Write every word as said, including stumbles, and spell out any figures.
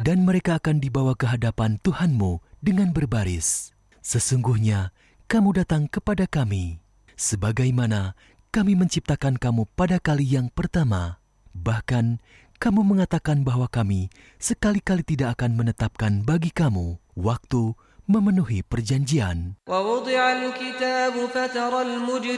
Dan mereka akan dibawa ke hadapan Tuhanmu dengan berbaris. Sesungguhnya kamu datang kepada kami, sebagaimana kami menciptakan kamu pada kali yang pertama. Bahkan kamu mengatakan bahwa kami sekali-kali tidak akan menetapkan bagi kamu waktu memenuhi perjanjian.